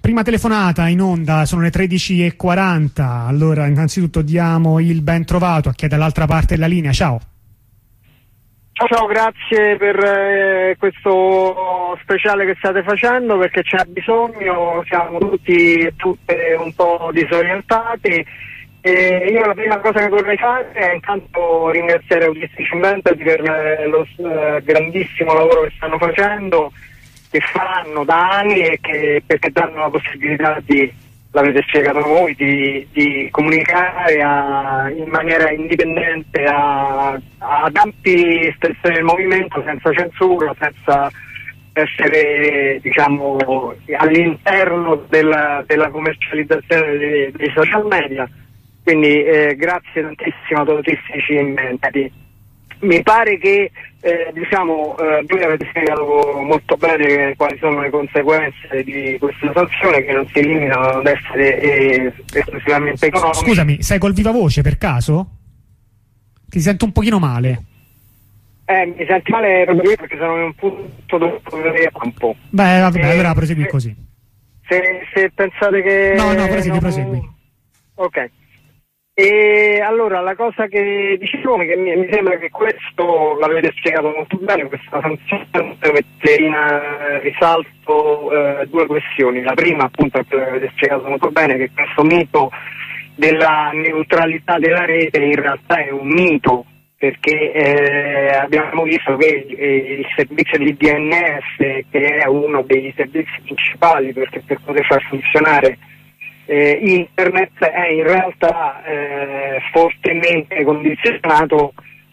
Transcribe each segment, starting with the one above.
Prima telefonata in onda, sono le 13:40. Allora, innanzitutto diamo il ben trovato a chi è dall'altra parte della linea. Ciao. Ciao, grazie per questo speciale che state facendo, perché c'è bisogno, siamo tutti e tutte un po' disorientati. E io la prima cosa che vorrei fare è intanto ringraziare Autistici in Mente per lo grandissimo lavoro che stanno facendo, che fanno da anni e perché danno la possibilità l'avete spiegato voi, di comunicare in maniera indipendente ad ampi espressioni del movimento, senza censura, senza essere, diciamo, all'interno della commercializzazione dei social media. Quindi grazie tantissimo ad Autistici in Mente. Mi pare che voi avete spiegato molto bene quali sono le conseguenze di questa sanzione, che non si limitano ad essere esclusivamente economiche. Scusami, sei col viva voce per caso? Ti sento un pochino male. Mi senti male proprio io, perché sono in un punto dove vedere campo. Beh, vabbè, allora prosegui così. Se pensate che... No, prosegui. Ok. E allora la cosa che dicevo, che mi sembra che questo l'avete spiegato molto bene, questa sanzione mette in risalto due questioni. La prima, appunto, è quella che avete spiegato molto bene, che questo mito della neutralità della rete in realtà è un mito, perché abbiamo visto che il servizio di DNS, che è uno dei servizi principali per poter far funzionare Internet, è in realtà fortemente condizionato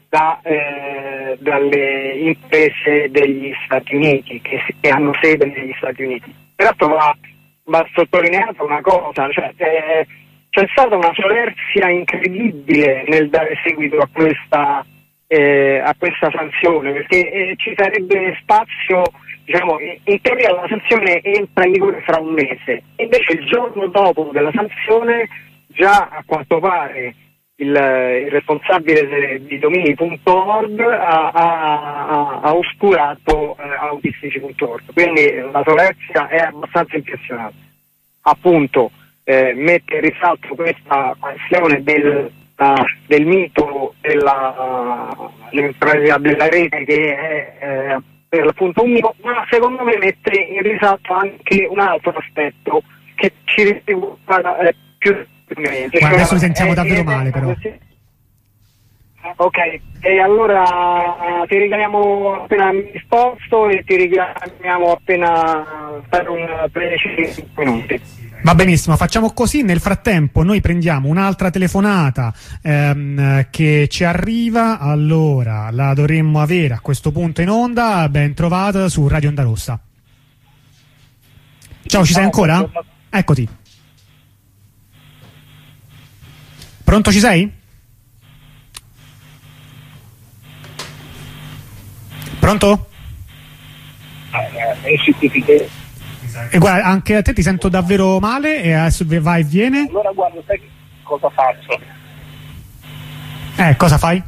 dalle imprese degli Stati Uniti, che hanno sede negli Stati Uniti. Peraltro va sottolineata una cosa, cioè c'è stata una solerzia incredibile nel dare seguito a questa sanzione, perché ci sarebbe spazio. Diciamo, in teoria la sanzione entra in vigore fra un mese, invece il giorno dopo della sanzione già, a quanto pare, il responsabile di domini.org ha oscurato autistici.org, quindi la solerzia è abbastanza impressionante. Appunto, mette in risalto questa questione del mito della neutralità della rete, che è per l'appunto un mito, ma secondo me mette in risalto anche un altro aspetto che ci riguarda più direttamente. Guarda, adesso sentiamo davvero male, però. Ok, e allora ti richiamiamo appena mi sposto, e ti richiamiamo appena per un 13 minuti. Va benissimo, facciamo così. Nel frattempo noi prendiamo un'altra telefonata che ci arriva. Allora la dovremmo avere a questo punto in onda. Ben trovata su Radio Onda Rossa. Ciao, ci sei ancora? Eccoti. Pronto, ci sei? Pronto? E guarda, anche a te ti sento davvero male, e adesso va e viene. Allora guarda, sai cosa faccio? Cosa fai?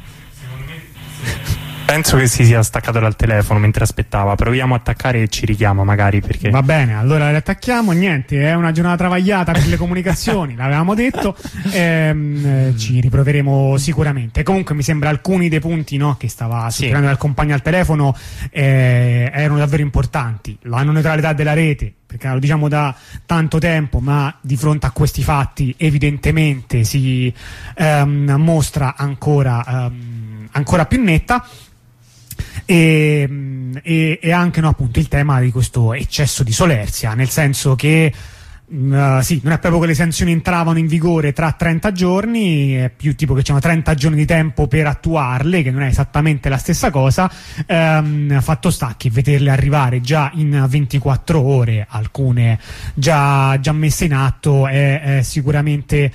Penso che si sia staccato dal telefono mentre aspettava. Proviamo a attaccare e ci richiama magari, perché... Va bene, allora le attacchiamo. Niente, è una giornata travagliata per le comunicazioni, l'avevamo detto. Ci riproveremo sicuramente. Comunque mi sembra alcuni dei punti, no, che stava suggerendo dal compagno al telefono erano davvero importanti. La non neutralità della rete, perché lo diciamo da tanto tempo, ma di fronte a questi fatti evidentemente si mostra ancora più netta. E anche, no, appunto, il tema di questo eccesso di solerzia, nel senso che sì, non è proprio che le sanzioni entravano in vigore tra 30 giorni, è più tipo che c'erano 30 giorni di tempo per attuarle, che non è esattamente la stessa cosa. Fatto sta che vederle arrivare già in 24 ore, alcune già messe in atto, è sicuramente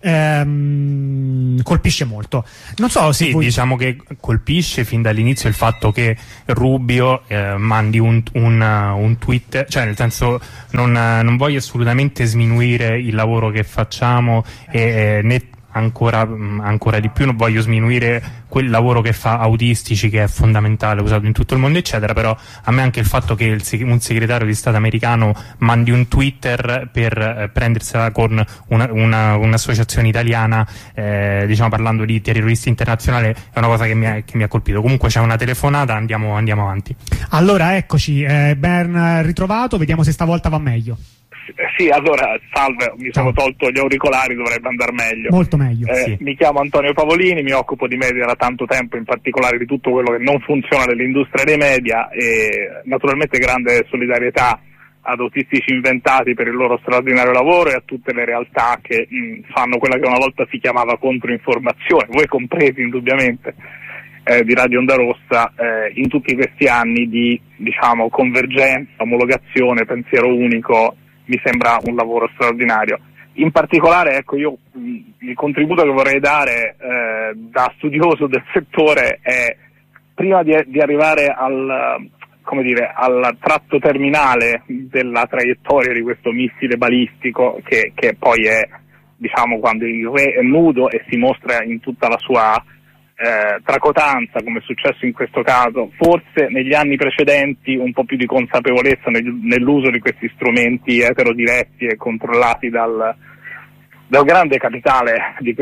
colpisce molto. Non so se diciamo che colpisce fin dall'inizio il fatto che Rubio mandi un tweet, cioè nel senso non voglio assolutamente sminuire il lavoro che facciamo, né ancora di più. Non voglio sminuire quel lavoro che fa Autistici, che è fondamentale, usato in tutto il mondo eccetera, però a me anche il fatto che un segretario di Stato americano mandi un Twitter per prendersela con un'associazione italiana, diciamo parlando di terroristi internazionali, è una cosa che mi ha colpito. Comunque c'è una telefonata, andiamo avanti. Allora eccoci, ben ritrovato, vediamo se stavolta va meglio. Sì, allora, salve, mi sono tolto gli auricolari, dovrebbe andare meglio. Molto meglio. Sì. Mi chiamo Antonio Pavolini, mi occupo di media da tanto tempo, in particolare di tutto quello che non funziona nell'industria dei media, e naturalmente grande solidarietà ad Autistici Inventati per il loro straordinario lavoro e a tutte le realtà che fanno quella che una volta si chiamava controinformazione, voi compresi indubbiamente, di Radio Onda Rossa, in tutti questi anni di, diciamo, convergenza, omologazione, pensiero unico. Mi sembra un lavoro straordinario. In particolare, ecco, io il contributo che vorrei dare da studioso del settore è, prima di arrivare al tratto terminale della traiettoria di questo missile balistico, che poi è, diciamo, quando il re è nudo e si mostra in tutta la sua tracotanza, come è successo in questo caso. Forse negli anni precedenti un po' più di consapevolezza nell'uso di questi strumenti eterodiretti e controllati dal grande capitale di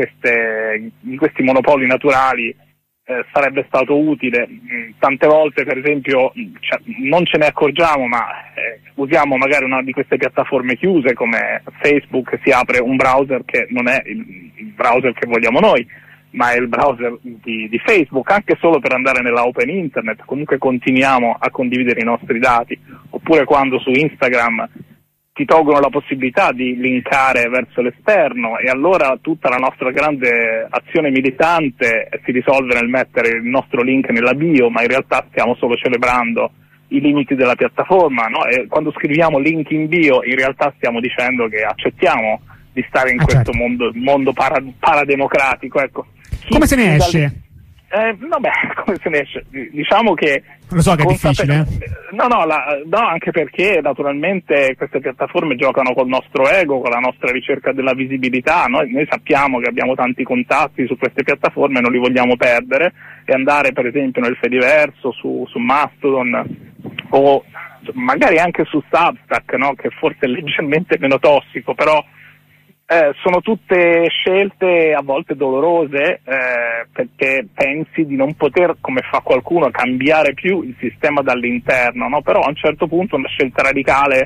questi monopoli naturali sarebbe stato utile. Tante volte, per esempio, non ce ne accorgiamo, ma usiamo magari una di queste piattaforme chiuse come Facebook, si apre un browser che non è il browser che vogliamo noi, ma è il browser di Facebook, anche solo per andare nella open internet. Comunque continuiamo a condividere i nostri dati. Oppure quando su Instagram ti tolgono la possibilità di linkare verso l'esterno, e allora tutta la nostra grande azione militante si risolve nel mettere il nostro link nella bio, ma in realtà stiamo solo celebrando i limiti della piattaforma, no? E quando scriviamo link in bio in realtà stiamo dicendo che accettiamo di stare in questo mondo parademocratico, ecco. Come se ne esce? Come se ne esce? Diciamo che... Lo so che è difficile. No, anche perché naturalmente queste piattaforme giocano col nostro ego, con la nostra ricerca della visibilità. Noi sappiamo che abbiamo tanti contatti su queste piattaforme, non li vogliamo perdere, e andare per esempio nel Fediverso, su Mastodon, o magari anche su Substack, no? Che forse è leggermente meno tossico, però sono tutte scelte a volte dolorose, perché pensi di non poter, come fa qualcuno, cambiare più il sistema dall'interno, no? Però a un certo punto una scelta radicale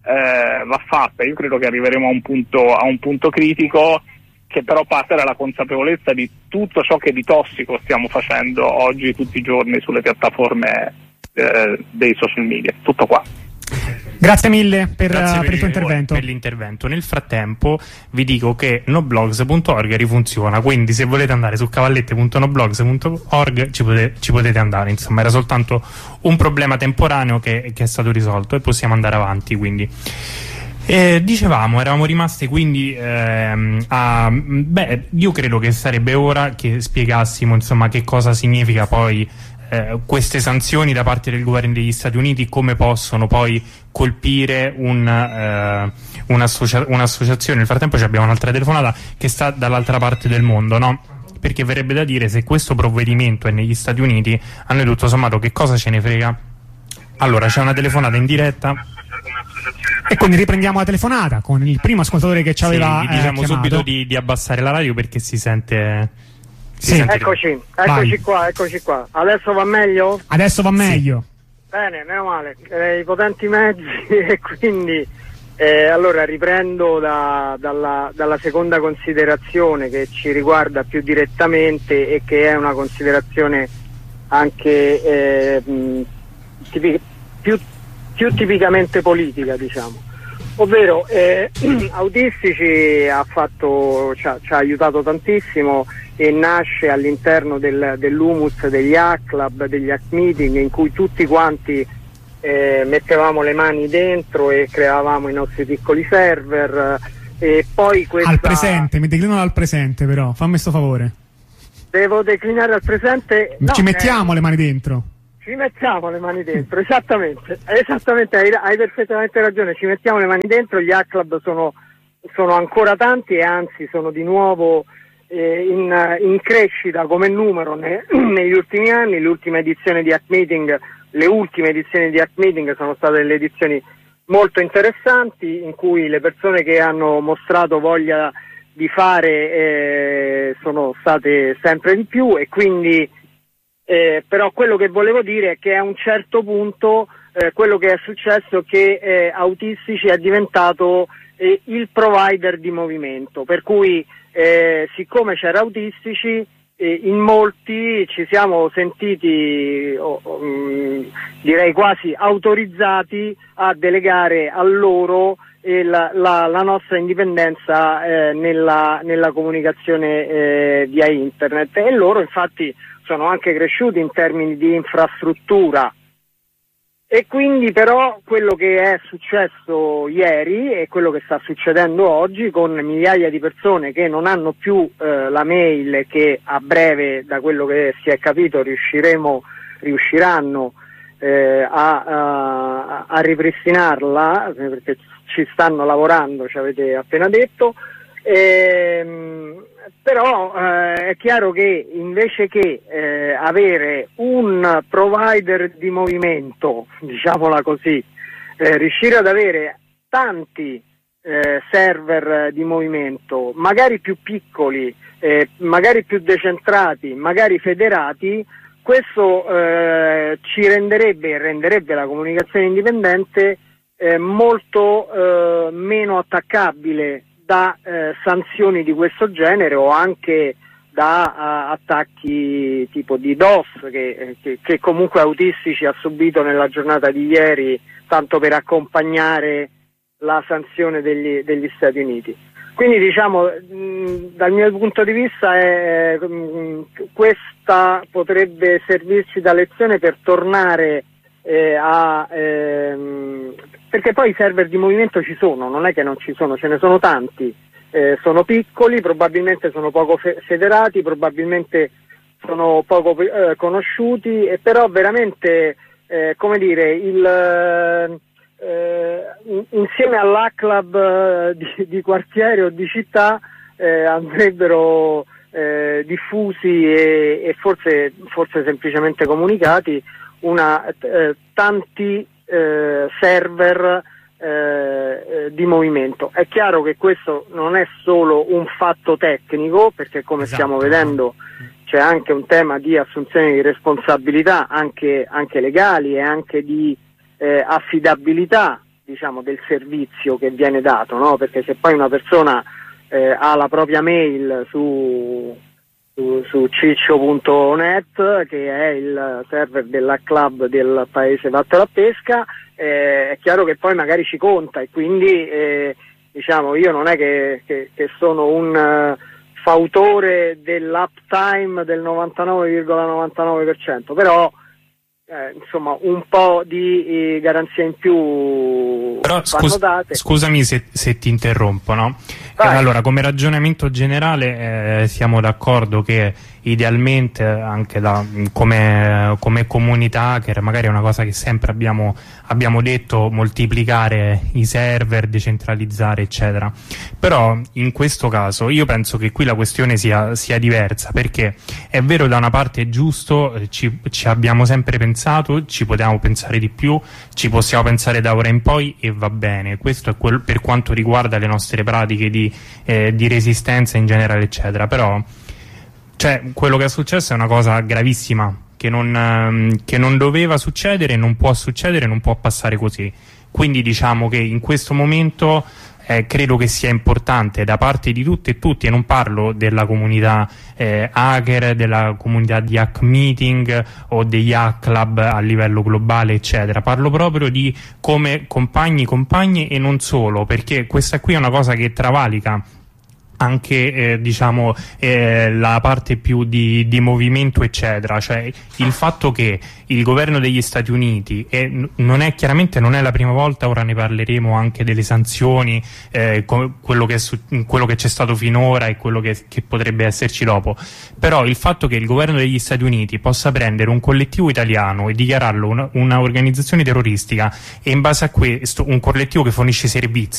va fatta. Io credo che arriveremo a un punto critico, che però parte dalla consapevolezza di tutto ciò che di tossico stiamo facendo oggi tutti i giorni sulle piattaforme dei social media. Tutto qua. Grazie mille per il tuo intervento. Per l'intervento. Nel frattempo vi dico che noblogs.org rifunziona, quindi se volete andare su cavallette.noblogs.org ci potete andare. Insomma, era soltanto un problema temporaneo che è stato risolto e possiamo andare avanti, quindi. Dicevamo, eravamo rimasti quindi io credo che sarebbe ora che spiegassimo, insomma, che cosa significa poi queste sanzioni da parte del governo degli Stati Uniti, come possono poi colpire un'associazione. Nel frattempo abbiamo un'altra telefonata che sta dall'altra parte del mondo, no? Perché verrebbe da dire, se questo provvedimento è negli Stati Uniti, a noi tutto sommato che cosa ce ne frega? Allora, c'è una telefonata in diretta e quindi riprendiamo la telefonata con il primo ascoltatore che ci aveva diciamo chiamato. subito di abbassare la radio perché si sente... Eccoci qua. Adesso va meglio? Adesso va meglio. Bene, meno male. I potenti mezzi e quindi allora riprendo dalla seconda considerazione che ci riguarda più direttamente e che è una considerazione anche più tipicamente politica, diciamo. Ovvero Autistici ci ha aiutato tantissimo e nasce all'interno dell'humus degli hack club, degli hack meeting, in cui tutti quanti mettevamo le mani dentro e creavamo i nostri piccoli server, e poi al presente, mi declino al presente, però fammi sto favore. Devo declinare al presente? No, ci mettiamo le mani dentro. Ci mettiamo le mani dentro, esattamente, hai perfettamente ragione, ci mettiamo le mani dentro. Gli hack club sono ancora tanti e anzi sono di nuovo in crescita come numero negli ultimi anni. Le ultime edizioni di Hack Meeting sono state delle edizioni molto interessanti, in cui le persone che hanno mostrato voglia di fare sono state sempre di più, e quindi però quello che volevo dire è che a un certo punto quello che è successo è che Autistici è diventato il provider di movimento, per cui siccome c'era Autistici, in molti ci siamo sentiti direi quasi autorizzati a delegare a loro la nostra indipendenza nella comunicazione via internet, e loro infatti sono anche cresciuti in termini di infrastruttura. E quindi però quello che è successo ieri e quello che sta succedendo oggi, con migliaia di persone che non hanno più la mail, che a breve, da quello che si è capito, riusciranno a ripristinarla, perché ci stanno lavorando, ci avete appena detto. Però è chiaro che invece che avere un provider di movimento, diciamola così, riuscire ad avere tanti server di movimento, magari più piccoli, magari più decentrati, magari federati, questo ci renderebbe la comunicazione indipendente molto meno attaccabile da sanzioni di questo genere, o anche da attacchi tipo di DOS che comunque Autistici ha subito nella giornata di ieri, tanto per accompagnare la sanzione degli Stati Uniti. Quindi diciamo, dal mio punto di vista questa potrebbe servirci da lezione per tornare perché poi i server di movimento ci sono, non è che non ci sono, ce ne sono tanti, sono piccoli, probabilmente sono poco federati, probabilmente sono poco conosciuti, e però veramente come dire, insieme all'Hack Club di quartiere o di città andrebbero diffusi e forse semplicemente comunicati tanti server di movimento. È chiaro che questo non è solo un fatto tecnico, perché come stiamo vedendo c'è anche un tema di assunzione di responsabilità, anche legali, e anche di affidabilità, diciamo, del servizio che viene dato, no? Perché se poi una persona ha la propria mail su ciccio.net, che è il server della club del paese Vattene a Pesca, è chiaro che poi magari ci conta, e quindi diciamo, io non è che sono un fautore dell'uptime del 99,99%, però insomma un po' di garanzia in più però vanno date. Scusami se ti interrompo, no? Allora, come ragionamento generale siamo d'accordo che idealmente anche come comunità hacker, magari è una cosa che sempre abbiamo detto, moltiplicare i server, decentralizzare eccetera, però in questo caso io penso che qui la questione sia diversa, perché è vero, da una parte è giusto, ci abbiamo sempre pensato, ci potevamo pensare di più, ci possiamo pensare da ora in poi, e va bene, questo è per quanto riguarda le nostre pratiche di resistenza in generale eccetera, però quello che è successo è una cosa gravissima, che non doveva succedere, non può succedere, non può passare così. Quindi diciamo che in questo momento credo che sia importante da parte di tutte e tutti, e non parlo della comunità hacker, della comunità di Hack Meeting o degli Hack Club a livello globale eccetera, parlo proprio di come compagni, compagne, e non solo, perché questa qui è una cosa che travalica anche diciamo la parte più di movimento eccetera, cioè il fatto che il governo degli Stati Uniti, e chiaramente non è la prima volta, ora ne parleremo anche delle sanzioni, quello che c'è stato finora e quello che potrebbe esserci dopo, però il fatto che il governo degli Stati Uniti possa prendere un collettivo italiano e dichiararlo una organizzazione terroristica, e in base a questo un collettivo che fornisce servizi